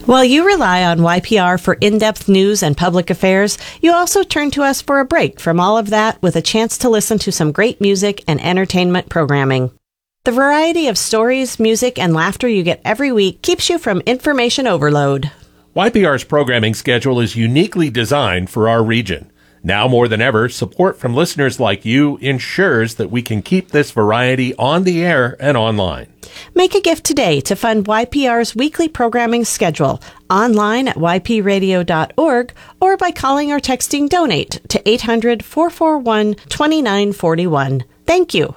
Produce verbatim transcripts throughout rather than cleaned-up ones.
While you rely on Y P R for in-depth news and public affairs, you also turn to us for a break from all of that with a chance to listen to some great music and entertainment programming. The variety of stories, music, and laughter you get every week keeps you from information overload. Y P R's programming schedule is uniquely designed for our region. Now more than ever, support from listeners like you ensures that we can keep this variety on the air and online. Make a gift today to fund Y P R's weekly programming schedule online at y p radio dot org or by calling or texting DONATE to eight hundred, four four one, two nine four one. Thank you.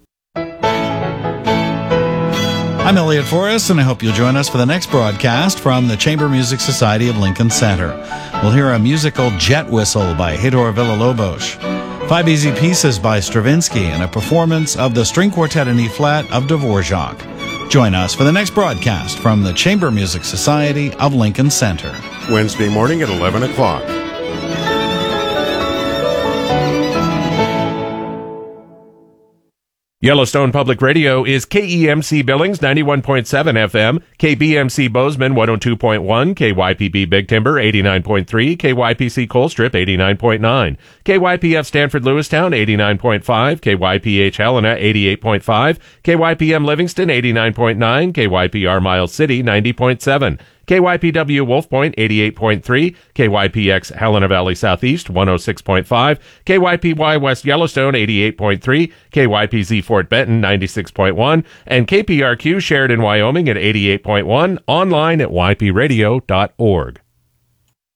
I'm Elliot Forrest, and I hope you'll join us for the next broadcast from the Chamber Music Society of Lincoln Center. We'll hear a musical jet whistle by Hedor Villa-Lobos, five easy pieces by Stravinsky, and a performance of the string quartet in E-flat of Dvorak. Join us for the next broadcast from the Chamber Music Society of Lincoln Center. Wednesday morning at eleven o'clock. Yellowstone Public Radio is K E M C Billings ninety-one point seven F M, K B M C Bozeman one oh two point one, K Y P B Big Timber eighty-nine point three, K Y P C Colstrip eighty-nine point nine, K Y P F Stanford Lewistown eighty-nine point five, K Y P H Helena eighty-eight point five, K Y P M Livingston eighty-nine point nine, K Y P R Miles City ninety point seven, K Y P W Wolf Point eighty-eight point three, K Y P X Helena Valley Southeast one oh six point five, K Y P Y West Yellowstone eighty-eight point three, K Y P Z Fort Benton ninety-six point one, and K P R Q Sheridan, Wyoming at eighty-eight point one, online at y p radio dot org.